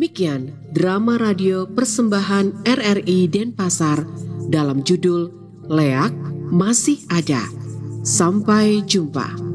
Demikian drama radio persembahan RRI Denpasar dalam judul Leak Masih Ada. Sampai jumpa.